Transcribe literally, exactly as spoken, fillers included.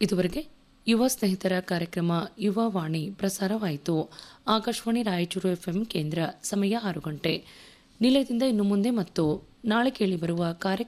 ಇದುವರೆಗೆ ಯುವ ಸ್ನೇಹಿತರ ಕಾರ್ಯಕ್ರಮ ಯುವ ವಾಣಿ ಪ್ರಸಾರವಾಯಿತು. ಆಕಾಶವಾಣಿ ರಾಯಚೂರು ಎಫ್ಎಂ ಕೇಂದ್ರ. ಸಮಯ ಆರು ಗಂಟೆ. ನಿಲಯದಿಂದ ಇನ್ನು ಮುಂದೆ ಮತ್ತು ನಾಳೆ ಕೇಳಿ ಬರುವ ಕಾರ್ಯಕ್ರಮ